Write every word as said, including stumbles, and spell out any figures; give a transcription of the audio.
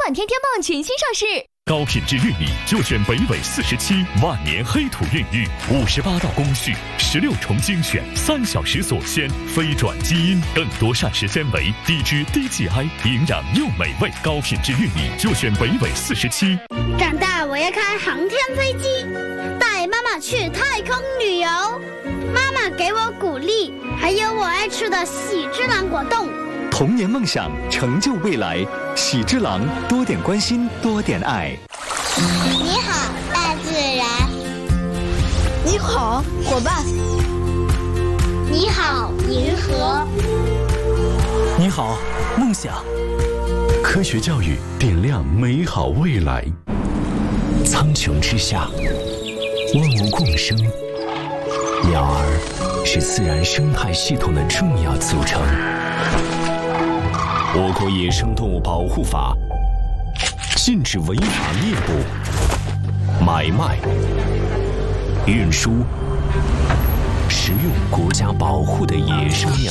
版天天棒全新上市。 高品质玉米就选北纬四十七万年黑土孕育，五十八道工序，十六重精选，三小时锁鲜，非转基因，更多膳食纤维，低脂低 G I， 营养又美味。高品质玉米就选北纬四十七。 长大我要开航天飞机，带妈妈去太空旅游。妈妈给我鼓励，还有我爱吃的喜之郎果冻。 童年梦想，成就未来。喜之郎，多点关心，多点爱。 你好，大自然。 你好，伙伴。 你好，银河。 你好，梦想。 科学教育点亮美好未来。 苍穹之下，万物共生，鸟儿是自然生态系统的重要组成。我国野生动物保护法禁止违法猎捕、买卖、运输、食用国家保护的野生鸟。